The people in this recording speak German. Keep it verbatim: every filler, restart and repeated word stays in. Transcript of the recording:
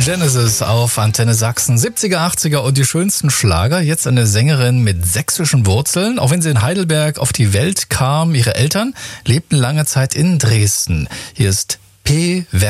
Genesis auf Antenne Sachsen. siebziger, achtziger und die schönsten Schlager. Jetzt eine Sängerin mit sächsischen Wurzeln. Auch wenn sie in Heidelberg auf die Welt kam, ihre Eltern lebten lange Zeit in Dresden. Hier ist P.